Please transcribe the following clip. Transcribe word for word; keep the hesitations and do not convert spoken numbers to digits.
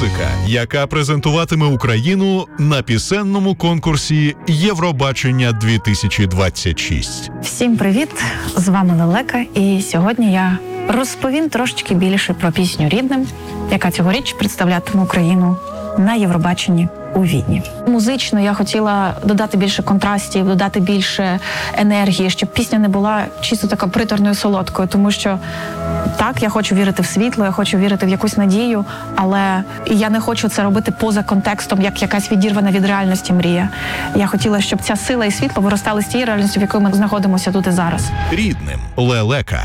музика, яка презентуватиме Україну на пісенному конкурсі Євробачення дві тисячі двадцять шість. Всім привіт! З вами Лелека, і сьогодні я розповім трошечки більше про пісню «Рідним», яка цьогоріч представлятиме Україну на Євробаченні у Відні. Музично я хотіла додати більше контрастів, додати більше енергії, щоб пісня не була чисто така приторною солодкою, тому що так, я хочу вірити в світло, я хочу вірити в якусь надію, але я не хочу це робити поза контекстом, як якась відірвана від реальності мрія. Я хотіла, щоб ця сила і світло виростали з тієї реальності, в якій ми знаходимося тут і зараз. «Рідним» Лелека.